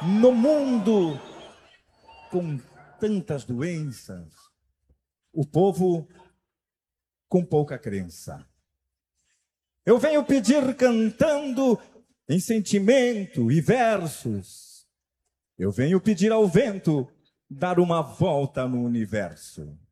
No mundo com tantas doenças, o povo com pouca crença. Eu venho pedir cantando em sentimento e versos. Eu venho pedir ao vento dar uma volta no universo.